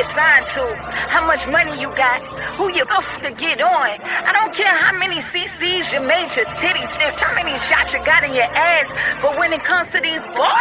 signed to, how much money you got, who you off to get on. I don't care how many CCs you made your titties, how many shots you got in your ass, but when it comes to these boys,